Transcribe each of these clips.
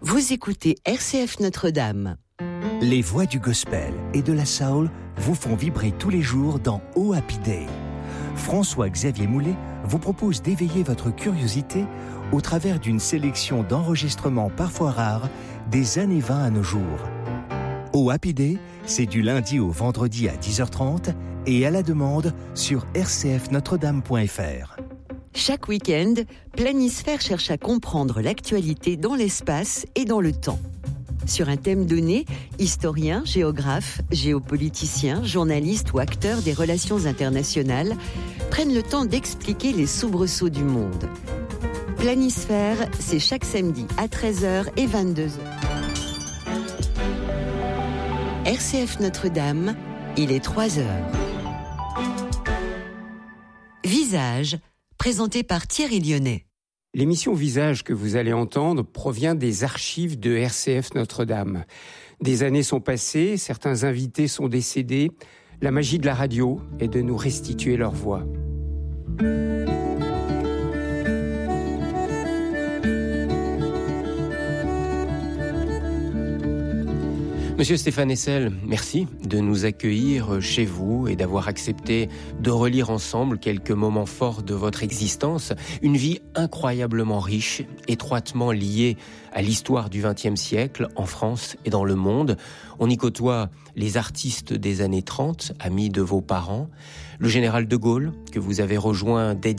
Vous écoutez RCF Notre-Dame. Les voix du gospel et de la soul vous font vibrer tous les jours dans Oh Happy Day. François-Xavier Moulet vous propose d'éveiller votre curiosité au travers d'une sélection d'enregistrements parfois rares des années 20 à nos jours. Oh Happy Day, c'est du lundi au vendredi à 10h30 et à la demande sur rcfnotredame.fr. Chaque week-end, Planisphère cherche à comprendre l'actualité dans l'espace et dans le temps. Sur un thème donné, historiens, géographes, géopoliticiens, journalistes ou acteurs des relations internationales prennent le temps d'expliquer les soubresauts du monde. Planisphère, c'est chaque samedi à 13h et 22h. RCF Notre-Dame, il est 3h. Visage, présenté par Thierry Lyonnais. L'émission Visage que vous allez entendre provient des archives de RCF Notre-Dame. Des années sont passées, certains invités sont décédés. La magie de la radio est de nous restituer leur voix. Monsieur Stéphane Hessel, merci de nous accueillir chez vous et d'avoir accepté de relire ensemble quelques moments forts de votre existence. Une vie incroyablement riche, étroitement liée à l'histoire du XXe siècle en France et dans le monde. On y côtoie les artistes des années 30, amis de vos parents, le général de Gaulle, que vous avez rejoint dès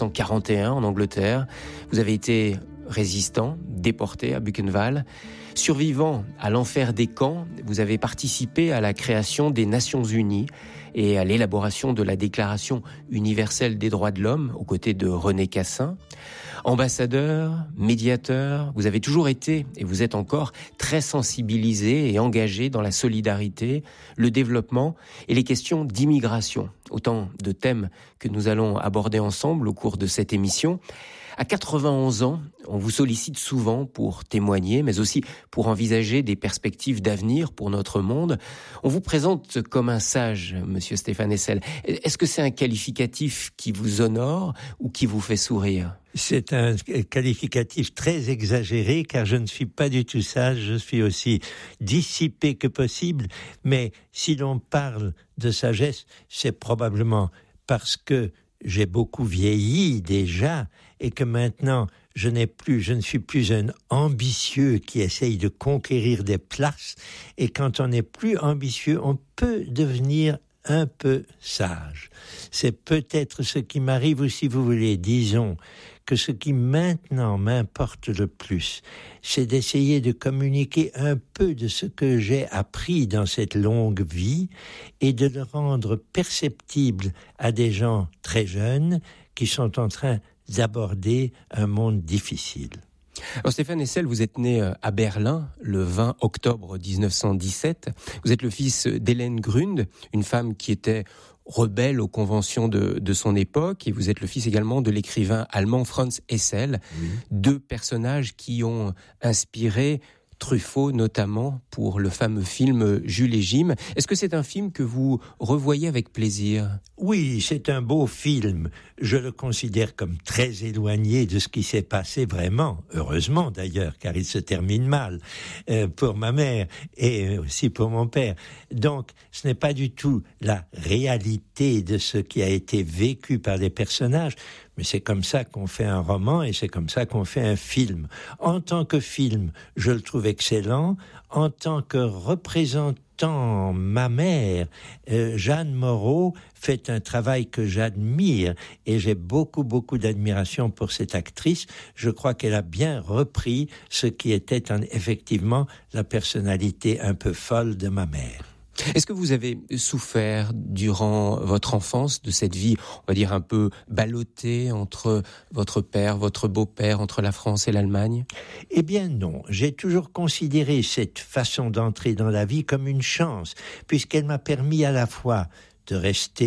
1941 en Angleterre. Vous avez été résistant, déporté à Buchenwald. Survivant à l'enfer des camps, vous avez participé à la création des Nations Unies et à l'élaboration de la Déclaration universelle des droits de l'homme aux côtés de René Cassin. Ambassadeur, médiateur, vous avez toujours été, et vous êtes encore, très sensibilisé et engagé dans la solidarité, le développement et les questions d'immigration. Autant de thèmes que nous allons aborder ensemble au cours de cette émission. À 91 ans, on vous sollicite souvent pour témoigner, mais aussi pour envisager des perspectives d'avenir pour notre monde. On vous présente comme un sage, monsieur Stéphane Hessel. Est-ce que c'est un qualificatif qui vous honore ou qui vous fait sourire ? C'est un qualificatif très exagéré, car je ne suis pas du tout sage, je suis aussi dissipé que possible. Mais si l'on parle de sagesse, c'est probablement parce que j'ai beaucoup vieilli déjà et que maintenant je ne suis plus un ambitieux qui essaye de conquérir des places. Et quand on est plus ambitieux, on peut devenir un peu sage. C'est peut-être ce qui m'arrive, ou si vous voulez, disons que ce qui maintenant m'importe le plus, c'est d'essayer de communiquer un peu de ce que j'ai appris dans cette longue vie et de le rendre perceptible à des gens très jeunes qui sont en train d'aborder un monde difficile. Alors Stéphane Hessel, vous êtes né à Berlin le 20 octobre 1917. Vous êtes le fils d'Hélène Grund, une femme qui était rebelle aux conventions de son époque, et vous êtes le fils également de l'écrivain allemand Franz Hessel, deux personnages qui ont inspiré Truffaut notamment pour le fameux film Jules et Jim. Est-ce que c'est un film que vous revoyez avec plaisir ? Oui, c'est un beau film. Je le considère comme très éloigné de ce qui s'est passé vraiment, heureusement d'ailleurs, car il se termine mal pour ma mère et aussi pour mon père. Donc, ce n'est pas du tout la réalité de ce qui a été vécu par les personnages, mais c'est comme ça qu'on fait un roman et c'est comme ça qu'on fait un film. En tant que film, je le trouve excellent. En tant que représentant ma mère, Jeanne Moreau fait un travail que j'admire et j'ai beaucoup d'admiration pour cette actrice. Je crois qu'elle a bien repris ce qui était effectivement la personnalité un peu folle de ma mère. Est-ce que vous avez souffert durant votre enfance de cette vie, on va dire un peu ballottée entre votre père, votre beau-père, entre la France et l'Allemagne ? Eh bien non, j'ai toujours considéré cette façon d'entrer dans la vie comme une chance, puisqu'elle m'a permis à la fois de rester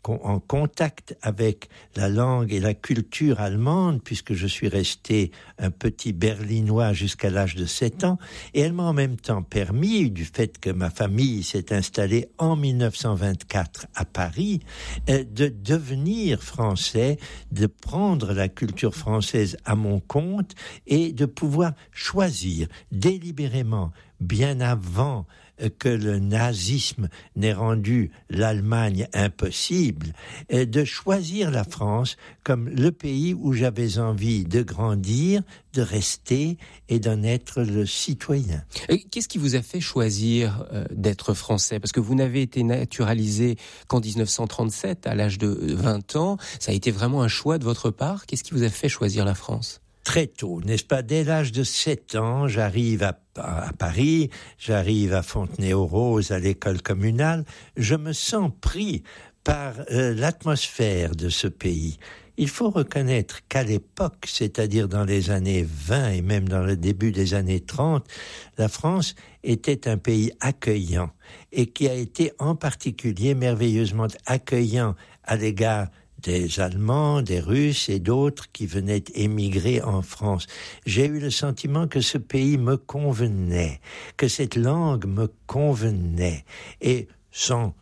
en contact avec la langue et la culture allemande, puisque je suis resté un petit berlinois jusqu'à l'âge de 7 ans, et elle m'a en même temps permis, du fait que ma famille s'est installée en 1924 à Paris, de devenir français, de prendre la culture française à mon compte et de pouvoir choisir délibérément, bien avant que le nazisme n'ait rendu l'Allemagne impossible, de choisir la France comme le pays où j'avais envie de grandir, de rester et d'en être le citoyen. Qu'est-ce qui vous a fait choisir d'être français ? Parce que vous n'avez été naturalisé qu'en 1937, à l'âge de 20 ans. Ça a été vraiment un choix de votre part. Qu'est-ce qui vous a fait choisir la France ? Très tôt, n'est-ce pas ? Dès l'âge de 7 ans, j'arrive à Paris, j'arrive à Fontenay-aux-Roses, à l'école communale. Je me sens pris par l'atmosphère de ce pays. Il faut reconnaître qu'à l'époque, c'est-à-dire dans les années 20 et même dans le début des années 30, la France était un pays accueillant et qui a été en particulier merveilleusement accueillant à l'égard des Allemands, des Russes et d'autres qui venaient émigrer en France. J'ai eu le sentiment que ce pays me convenait, que cette langue me convenait, et sans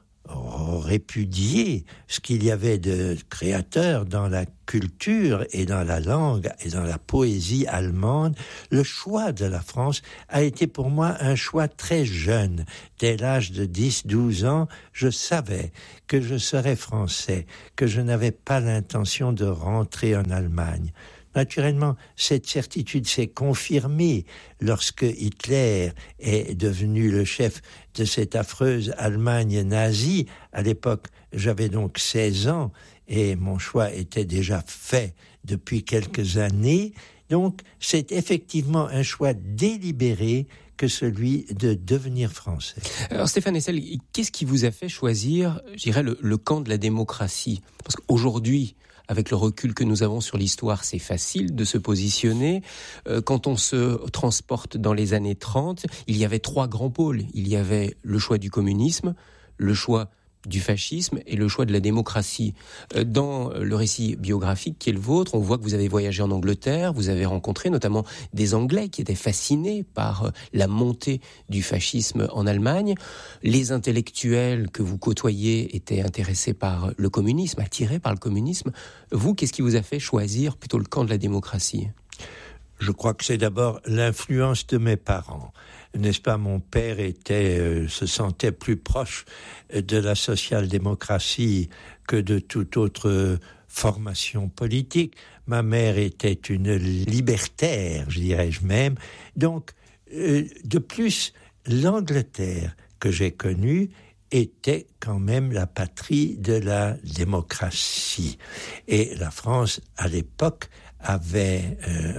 répudier ce qu'il y avait de créateur dans la culture et dans la langue et dans la poésie allemande, le choix de la France a été pour moi un choix très jeune. Dès l'âge de 10-12 ans, je savais que je serais français, que je n'avais pas l'intention de rentrer en Allemagne. Naturellement, cette certitude s'est confirmée lorsque Hitler est devenu le chef de cette affreuse Allemagne nazie. À l'époque, j'avais donc 16 ans et mon choix était déjà fait depuis quelques années. Donc, c'est effectivement un choix délibéré que celui de devenir français. Alors Stéphane Hessel, qu'est-ce qui vous a fait choisir, je dirais, le camp de la démocratie ? Parce qu'aujourd'hui, avec le recul que nous avons sur l'histoire, c'est facile de se positionner. Quand on se transporte dans les années 30, il y avait 3 grands pôles. Il y avait le choix du communisme, le choix du fascisme et le choix de la démocratie. Dans le récit biographique qui est le vôtre, on voit que vous avez voyagé en Angleterre, vous avez rencontré notamment des Anglais qui étaient fascinés par la montée du fascisme en Allemagne. Les intellectuels que vous côtoyez étaient intéressés par le communisme, attirés par le communisme. Vous, qu'est-ce qui vous a fait choisir plutôt le camp de la démocratie ? Je crois que c'est d'abord l'influence de mes parents. N'est-ce pas, mon père se sentait plus proche de la social-démocratie que de toute autre formation politique. Ma mère était une libertaire, je dirais-je même. Donc, de plus, l'Angleterre que j'ai connue était quand même la patrie de la démocratie. Et la France, à l'époque, avait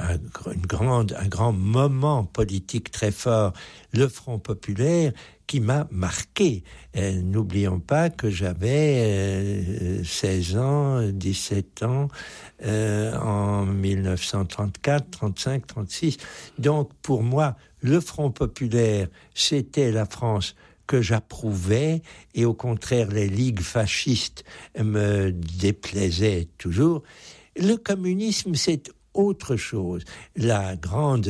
un grand moment politique très fort, le Front populaire, qui m'a marqué. N'oublions pas que j'avais 16 ans, 17 ans, en 1934, 35, 36. Donc, pour moi, le Front populaire, c'était la France que j'approuvais, et au contraire, les ligues fascistes me déplaisaient toujours. Le communisme, c'est autre chose. La grande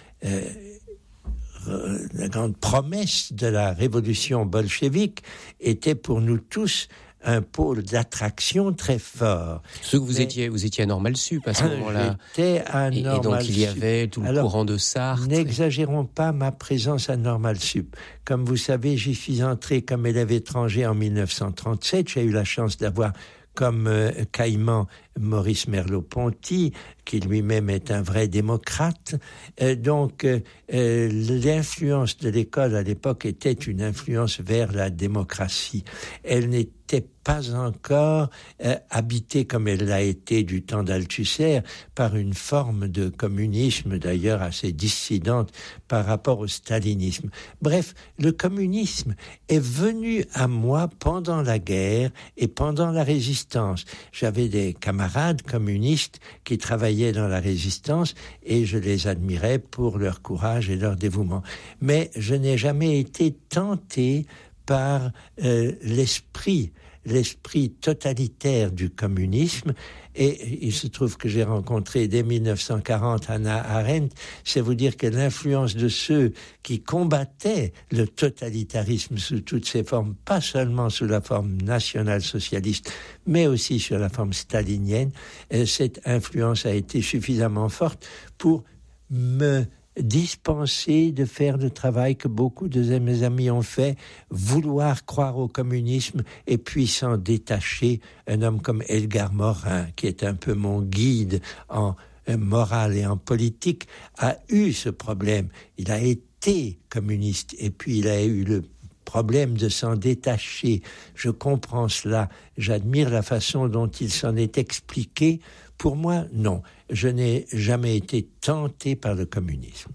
promesse de la révolution bolchevique était pour nous tous un pôle d'attraction très fort. Ce que vous étiez à Normale Sup à ce moment-là. J'étais à Normale Sup. Et donc il y avait tout le courant de Sartre. N'exagérons pas ma présence à Normale Sup. Comme vous savez, j'y suis entré comme élève étranger en 1937. J'ai eu la chance d'avoir comme caïman Maurice Merleau-Ponty, qui lui-même est un vrai démocrate. Donc, l'influence de l'école à l'époque était une influence vers la démocratie. Elle n'était pas encore habitée comme elle l'a été du temps d'Althusser par une forme de communisme d'ailleurs assez dissidente par rapport au stalinisme. Bref, le communisme est venu à moi pendant la guerre et pendant la résistance. J'avais des camarades communistes qui travaillaient dans la résistance et je les admirais pour leur courage et leur dévouement. Mais je n'ai jamais été tenté par l'esprit l'esprit totalitaire du communisme. Et il se trouve que j'ai rencontré dès 1940 Hannah Arendt. C'est vous dire que l'influence de ceux qui combattaient le totalitarisme sous toutes ses formes, pas seulement sous la forme nationale-socialiste, mais aussi sur la forme stalinienne, cette influence a été suffisamment forte pour me dispenser de faire le travail que beaucoup de mes amis ont fait, vouloir croire au communisme et puis s'en détacher. Un homme comme Edgar Morin, qui est un peu mon guide en morale et en politique, a eu ce problème. Il a été communiste et puis il a eu le problème de s'en détacher. Je comprends cela. J'admire la façon dont il s'en est expliqué. Pour moi, non. Je n'ai jamais été tenté par le communisme.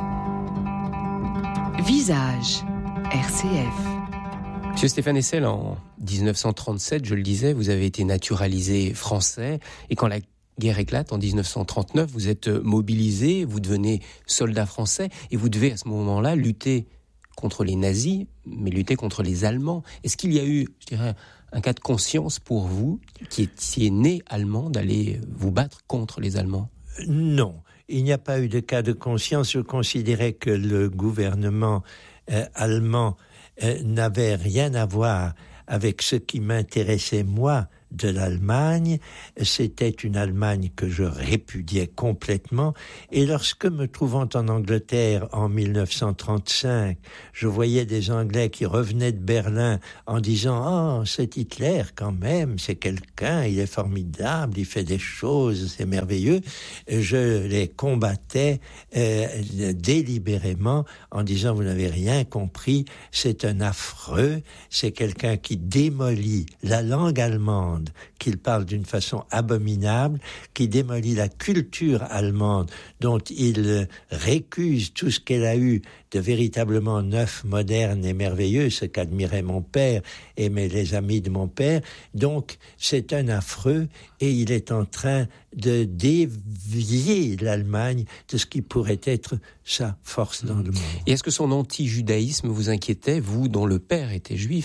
Visage, RCF. Monsieur Stéphane Hessel, en 1937, je le disais, vous avez été naturalisé français. Et quand la guerre éclate, en 1939, vous êtes mobilisé, vous devenez soldat français. Et vous devez, à ce moment-là, lutter contre les nazis, mais lutter contre les Allemands. Est-ce qu'il y a eu, je dirais, un cas de conscience pour vous, qui est né allemand, d'aller vous battre contre les Allemands ? Non, il n'y a pas eu de cas de conscience. Je considérais que le gouvernement allemand n'avait rien à voir avec ce qui m'intéressait moi de l'Allemagne. C'était une Allemagne que je répudiais complètement. Et lorsque, me trouvant en Angleterre en 1935, je voyais des Anglais qui revenaient de Berlin en disant « Oh, c'est Hitler quand même, c'est quelqu'un, il est formidable, il fait des choses, c'est merveilleux », je les combattais délibérément en disant « Vous n'avez rien compris, c'est un affreux, c'est quelqu'un qui démolit la langue allemande, qu'il parle d'une façon abominable, qui démolit la culture allemande, dont il récuse tout ce qu'elle a eu de véritablement neuf, moderne et merveilleux, ce qu'admirait mon père et les amis de mon père. Donc, c'est un affreux et il est en train de dévier l'Allemagne de ce qui pourrait être sa force dans le monde. Et est-ce que son anti-judaïsme vous inquiétait, vous dont le père était juif ?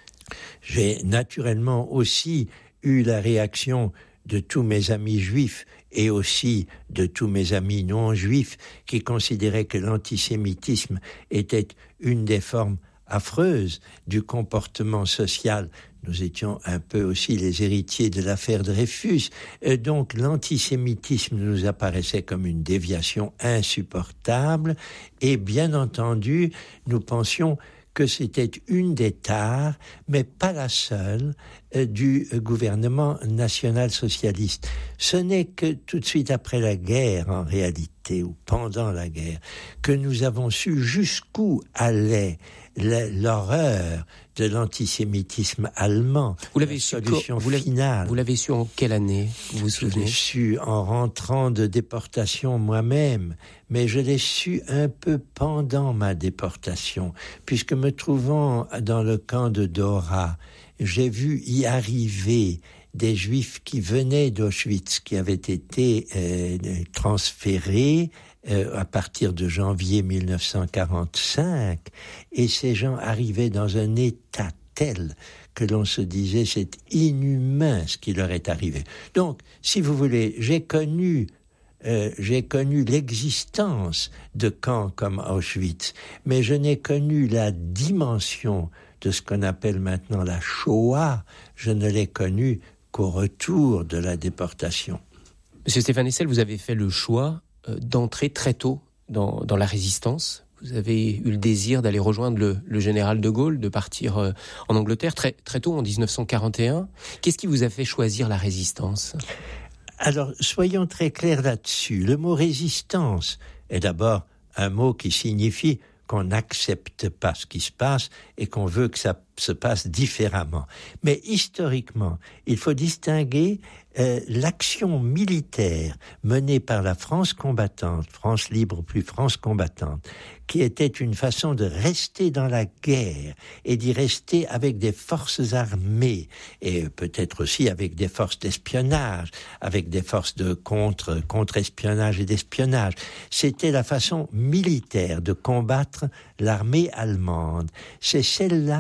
J'ai naturellement aussi eu la réaction de tous mes amis juifs et aussi de tous mes amis non juifs qui considéraient que l'antisémitisme était une des formes affreuses du comportement social. Nous étions un peu aussi les héritiers de l'affaire Dreyfus. Donc l'antisémitisme nous apparaissait comme une déviation insupportable et bien entendu, nous pensions que c'était une des tares, mais pas la seule, du gouvernement national-socialiste. Ce n'est que tout de suite après la guerre, en réalité, ou pendant la guerre, que nous avons su jusqu'où allait l'horreur de l'antisémitisme allemand. Vous l'avez su finale. Vous l'avez su en quelle année, vous vous souvenez ? Je l'ai su en rentrant de déportation moi-même, mais je l'ai su un peu pendant ma déportation, puisque me trouvant dans le camp de Dora, j'ai vu y arriver des Juifs qui venaient d'Auschwitz, qui avaient été transférés à partir de janvier 1945, et ces gens arrivaient dans un état tel que l'on se disait c'est inhumain ce qui leur est arrivé. Donc, si vous voulez, j'ai connu l'existence de camps comme Auschwitz, mais je n'ai connu la dimension de ce qu'on appelle maintenant la Shoah, je ne l'ai connue qu'au retour de la déportation. Monsieur Stéphane Hessel, vous avez fait le choix d'entrer très tôt dans la résistance. Vous avez eu le désir d'aller rejoindre le général de Gaulle, de partir en Angleterre très, très tôt, en 1941. Qu'est-ce qui vous a fait choisir la résistance ? Alors, soyons très clairs là-dessus. Le mot résistance est d'abord un mot qui signifie qu'on n'accepte pas ce qui se passe et qu'on veut que ça se passe différemment. Mais historiquement, il faut distinguer l'action militaire menée par la France combattante, France libre plus France combattante, qui était une façon de rester dans la guerre et d'y rester avec des forces armées et peut-être aussi avec des forces d'espionnage, avec des forces de contre-espionnage et d'espionnage. C'était la façon militaire de combattre l'armée allemande. C'est celle-là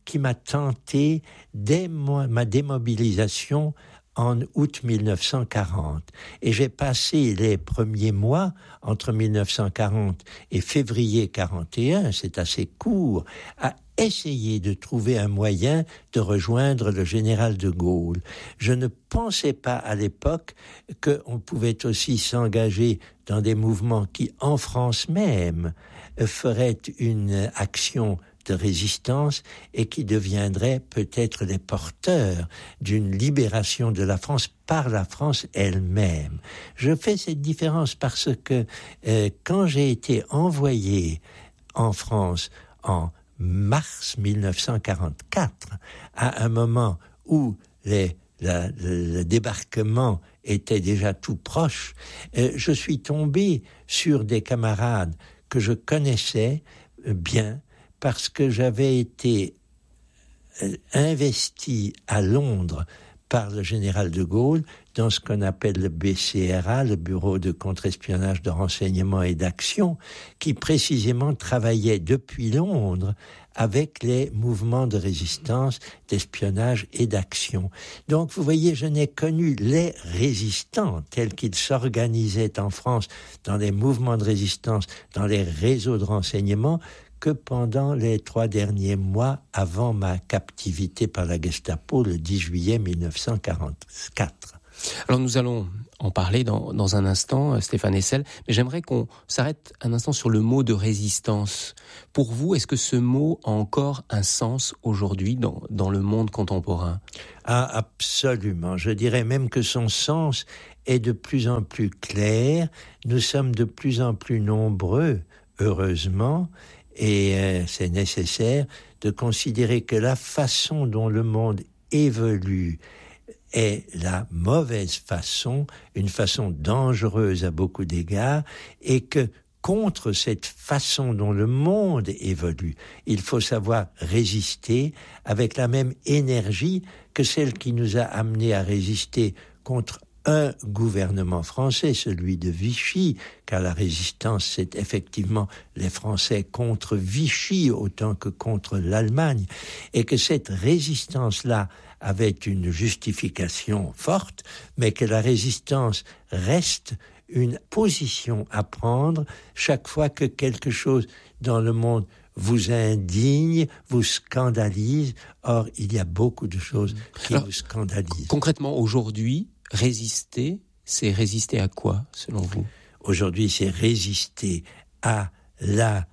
qui m'a tenté dès ma démobilisation en août 1940. Et j'ai passé les premiers mois, entre 1940 et février 41, c'est assez court, à essayer de trouver un moyen de rejoindre le général de Gaulle. Je ne pensais pas à l'époque qu'on pouvait aussi s'engager dans des mouvements qui, en France même, feraient une action de résistance et qui deviendraient peut-être les porteurs d'une libération de la France par la France elle-même. Je fais cette différence parce que quand j'ai été envoyé en France en mars 1944, à un moment où le débarquement était déjà tout proche, je suis tombé sur des camarades que je connaissais bien, parce que j'avais été investi à Londres par le général de Gaulle dans ce qu'on appelle le BCRA, le Bureau de contre-espionnage, de renseignement et d'action, qui précisément travaillait depuis Londres avec les mouvements de résistance, d'espionnage et d'action. Donc, vous voyez, je n'ai connu les résistants tels qu'ils s'organisaient en France dans les mouvements de résistance, dans les réseaux de renseignement, que pendant les 3 derniers mois avant ma captivité par la Gestapo le 10 juillet 1944. Alors nous allons en parler dans un instant, Stéphane Hessel, mais j'aimerais qu'on s'arrête un instant sur le mot de résistance. Pour vous, est-ce que ce mot a encore un sens aujourd'hui dans le monde contemporain ? Ah, absolument. Je dirais même que son sens est de plus en plus clair. Nous sommes de plus en plus nombreux, heureusement, et c'est nécessaire de considérer que la façon dont le monde évolue est la mauvaise façon, une façon dangereuse à beaucoup d'égards, et que contre cette façon dont le monde évolue, il faut savoir résister avec la même énergie que celle qui nous a amenés à résister contre un gouvernement français, celui de Vichy, car la résistance, c'est effectivement les Français contre Vichy autant que contre l'Allemagne, et que cette résistance-là avait une justification forte, mais que la résistance reste une position à prendre chaque fois que quelque chose dans le monde vous indigne, vous scandalise. Or, il y a beaucoup de choses qui vous scandalisent. Concrètement, aujourd'hui, résister, c'est résister à quoi, selon vous ? Aujourd'hui, c'est résister à la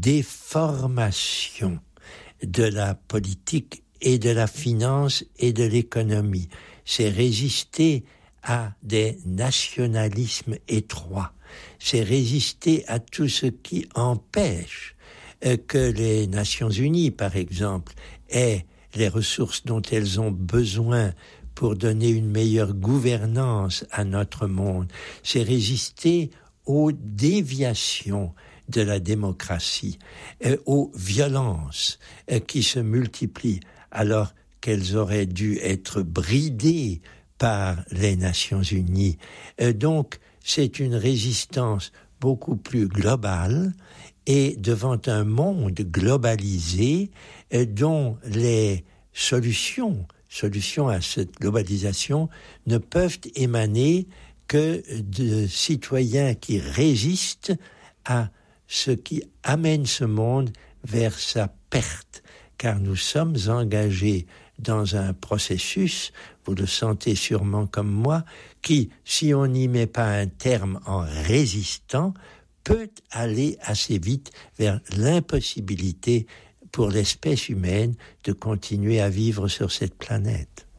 déformation de la politique et de la finance et de l'économie. C'est résister à des nationalismes étroits. C'est résister à tout ce qui empêche que les Nations Unies, par exemple, aient les ressources dont elles ont besoin pour donner une meilleure gouvernance à notre monde. C'est résister aux déviations de la démocratie, aux violences qui se multiplient alors qu'elles auraient dû être bridées par les Nations Unies. Donc, c'est une résistance beaucoup plus globale et devant un monde globalisé dont les solutions à cette globalisation ne peuvent émaner que de citoyens qui résistent à ce qui amène ce monde vers sa perte. Car nous sommes engagés dans un processus, vous le sentez sûrement comme moi, qui, si on n'y met pas un terme en résistant, peut aller assez vite vers l'impossibilité pour l'espèce humaine de continuer à vivre sur cette planète.